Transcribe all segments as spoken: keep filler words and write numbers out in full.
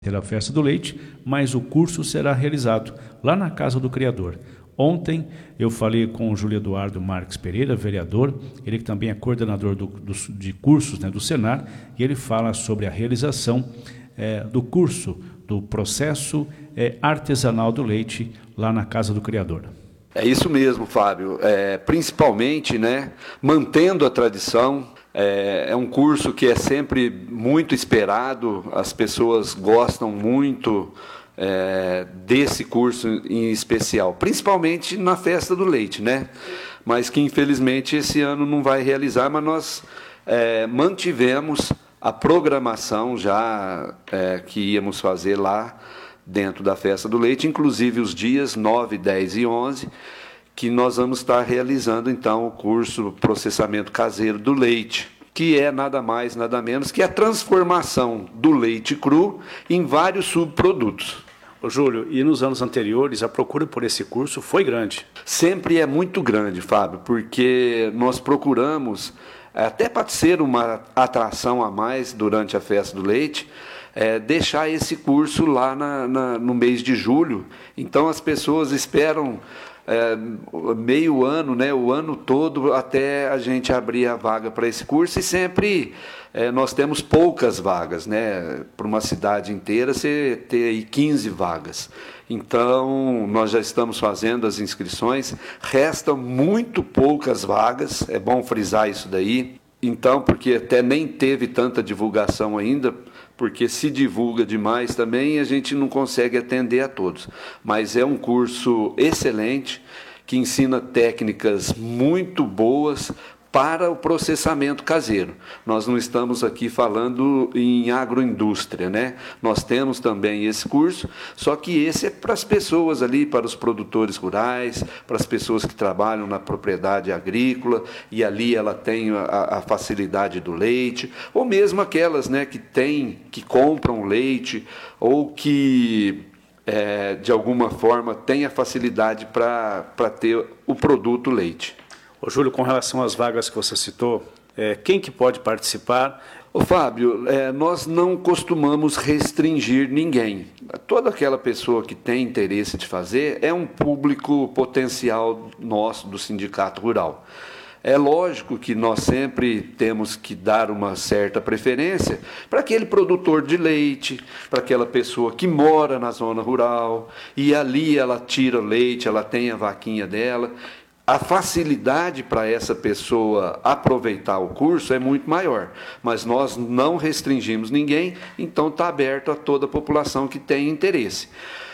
Terá a festa do leite, mas o curso será realizado lá na Casa do Criador. Ontem eu falei com o Júlio Eduardo Marques Pereira, vereador, ele que também é coordenador do, do, de cursos, né, do Senar, e ele fala sobre a realização é, do curso, do processo é, artesanal do leite lá na Casa do Criador. É isso mesmo, Fábio. É, principalmente, né, mantendo a tradição. É, é um curso que é sempre muito esperado, as pessoas gostam muito é, desse curso em especial, principalmente na festa do leite, né? Mas que infelizmente esse ano não vai realizar, mas nós é, mantivemos a programação já é, que íamos fazer lá dentro da festa do leite, inclusive os dias nove, dez e onze, que nós vamos estar realizando, então, o curso Processamento Caseiro do Leite, que é nada mais, nada menos que a transformação do leite cru em vários subprodutos. Ô Júlio, e nos anos anteriores a procura por esse curso foi grande? Sempre é muito grande, Fábio, porque nós procuramos, até para ser uma atração a mais durante a festa do leite, É, deixar esse curso lá na, na, no mês de julho. Então as pessoas esperam é, meio ano, né, o ano todo, até a gente abrir a vaga para esse curso, e sempre é, nós temos poucas vagas, né, para uma cidade inteira você ter aí quinze vagas. Então, nós já estamos fazendo as inscrições, restam muito poucas vagas, é bom frisar isso daí. Então, porque até nem teve tanta divulgação ainda, porque se divulga demais também e a gente não consegue atender a todos. Mas é um curso excelente, que ensina técnicas muito boas para o processamento caseiro. Nós não estamos aqui falando em agroindústria, né? Nós temos também esse curso, só que esse é para as pessoas ali, para os produtores rurais, para as pessoas que trabalham na propriedade agrícola, e ali ela tem a, a facilidade do leite, ou mesmo aquelas, né, que tem, que compram leite, ou que é, de alguma forma tem a facilidade para para ter o produto leite. Ô Júlio, com relação às vagas que você citou, é, quem que pode participar? Ô Fábio, é, nós não costumamos restringir ninguém. Toda aquela pessoa que tem interesse de fazer é um público potencial nosso do Sindicato Rural. É lógico que nós sempre temos que dar uma certa preferência para aquele produtor de leite, para aquela pessoa que mora na zona rural, e ali ela tira leite, ela tem a vaquinha dela. A facilidade para essa pessoa aproveitar o curso é muito maior, mas nós não restringimos ninguém, então está aberto a toda a população que tem interesse.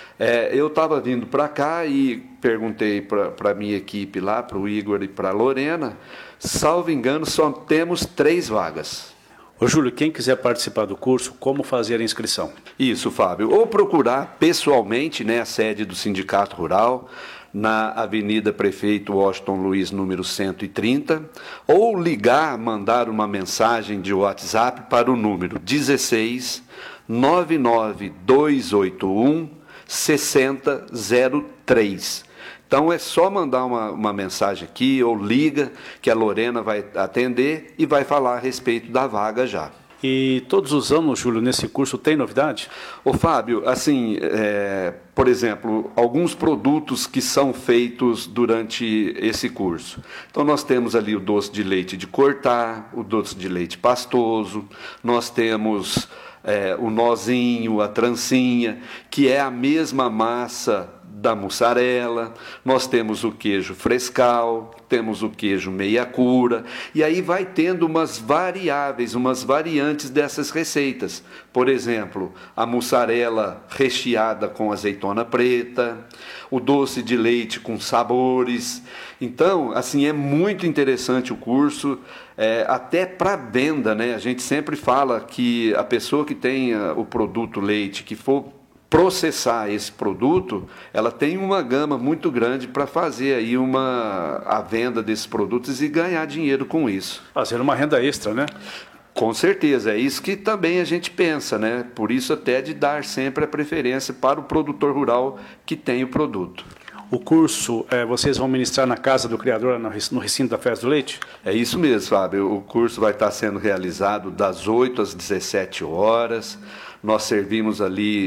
É, eu estava vindo para cá e perguntei para a minha equipe lá, para o Igor e para a Lorena, salvo engano, só temos três vagas. Ô Júlio, quem quiser participar do curso, como fazer a inscrição? Isso, Fábio, ou procurar pessoalmente, né, a sede do Sindicato Rural, na Avenida Prefeito Washington Luiz, número cento e trinta, ou ligar, mandar uma mensagem de WhatsApp para o número dezesseis, nove nove dois oito um, seis zero zero três. Então é só mandar uma, uma mensagem aqui, ou liga, que a Lorena vai atender e vai falar a respeito da vaga já. E todos os anos, Júlio, nesse curso tem novidade? Ô Fábio, assim, é, por exemplo, alguns produtos que são feitos durante esse curso. Então nós temos ali o doce de leite de cortar, o doce de leite pastoso, nós temos é, o nozinho, a trancinha, que é a mesma massa da mussarela, nós temos o queijo frescal, temos o queijo meia cura, e aí vai tendo umas variáveis, umas variantes dessas receitas. Por exemplo, a mussarela recheada com azeitona preta, o doce de leite com sabores. Então, assim, é muito interessante o curso, é, até para venda, né? A gente sempre fala que a pessoa que tenha o produto leite, que for processar esse produto, ela tem uma gama muito grande para fazer aí uma, a venda desses produtos e ganhar dinheiro com isso. Fazer uma renda extra, né? Com certeza, é isso que também a gente pensa, né? Por isso até de dar sempre a preferência para o produtor rural que tem o produto. O curso, é, vocês vão ministrar na Casa do Criador, no recinto da Festa do Leite? É isso mesmo, Fábio. O curso vai estar sendo realizado das oito às dezessete horas. nós servimos ali